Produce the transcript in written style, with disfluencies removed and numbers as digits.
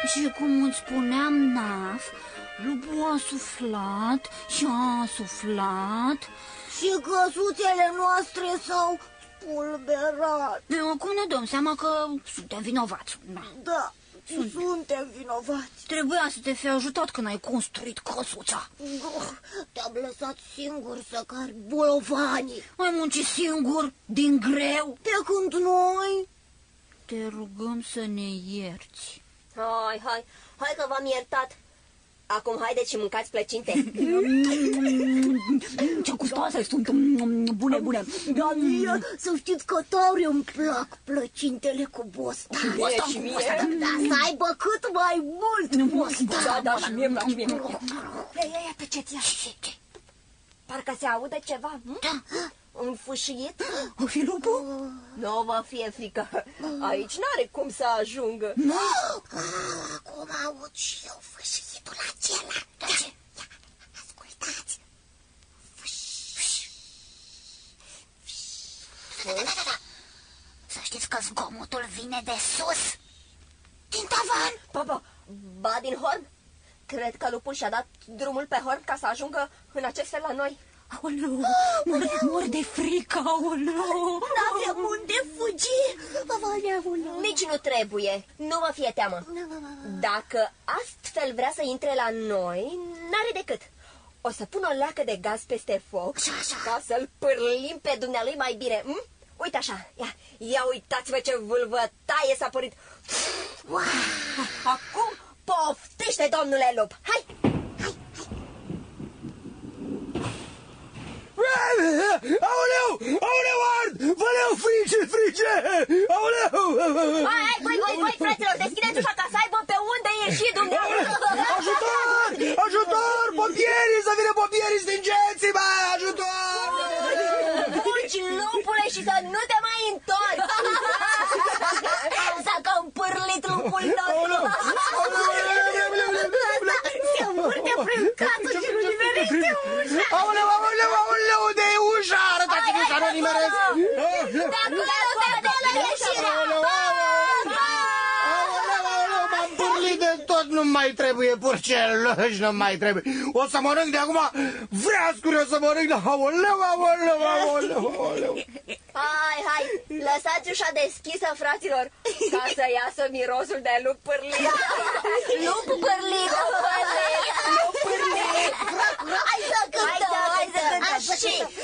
Și cum îți spuneam, Naf, lupul a suflat și a suflat. Și căsuțele noastre s-au spulberat. Acum ne dăm seama că suntem vinovați. Da, suntem vinovați. Trebuia să te fi ajutat când ai construit căsuța. Te-am lăsat singur să cari bolovanii. Ai muncit singur, din greu. Pe când noi... Te rugăm să ne ierți. Hai că v-am iertat. Acum haideți și mâncați plăcinte. Ce gustoase sunt, bune. Da, mie, să știți că tare îmi plac plăcintele cu bostan. Și mie. Da, să aibă cât mai mult bostan. Da, și mie. Ia, tăceți, ia. Parcă se aude ceva. Da. Un fâșiet? O fi lupul? Nu vă fie frică. Aici n-are cum să ajungă. Acum aud și eu fâșietul acela. Da. Ce? Ia, ascultați. Da. Să știți că zgomotul vine de sus. Din tavan. Ba din horn. Cred că lupul și-a dat drumul pe horn ca să ajungă în acest fel la noi. Aoleu, mor de frică, aoleu. N-avem unde fugi. Nici nu trebuie, nu vă fie teamă. Dacă astfel vrea să intre la noi, n-are decât. O să pun o leacă de gaz peste foc ca să-l pârlim pe dumnealui mai bine. Uite așa, ia uitați-vă ce vâlvătaie s-a părit. Acum poftește, domnule lup. Hai! Aoleu, ard! Văleu, frice! Aoleu! Hai, fraților, deschideți ușa ca să aibă pe unde ieși dumneavoastră. Ajutor! Pompierii, să vină pompierii, stingeți-mă! Ajutor! Fugi, lupule, și să nu te mai întorci. S-a cam pârlit lupul nostru. Se învârte prin casă și nu nimerește ușa. Aoleu, unde e ușa? Arătați-mi ușa, nu nimeresc! De acolo ieșirea. M-am pârlit de tot, nu mai trebuie purceluși, nu mai trebuie. O să mănânc de acum vreascuri, o să mănânc de... Aoleu! Hai, lăsați ușa deschisă, fraților, ca să iasă mirosul de lup pârlit. Lup pârlit. Hai să cântăm. Hai să cântăm.